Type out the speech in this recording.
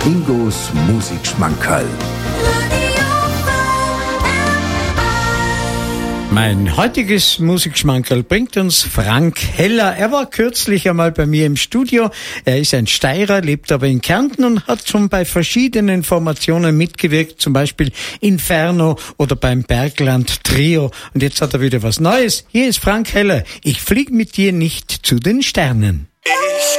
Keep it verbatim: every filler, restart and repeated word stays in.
Ingos Musikschmankerl. Mein heutiges Musikschmankerl bringt uns Frank Heller. Er war kürzlich einmal bei mir im Studio. Er ist ein Steirer, lebt aber in Kärnten und hat schon bei verschiedenen Formationen mitgewirkt, zum Beispiel Inferno oder beim Bergland Trio. Und jetzt hat er wieder was Neues. Hier ist Frank Heller. Ich flieg mit dir nicht zu den Sternen. Ich